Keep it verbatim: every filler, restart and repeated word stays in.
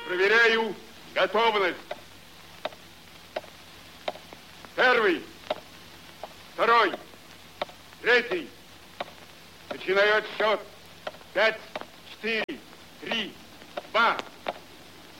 Проверяю готовность. Первый, второй, третий. Начинаю отсчет. Пять, четыре, три, два,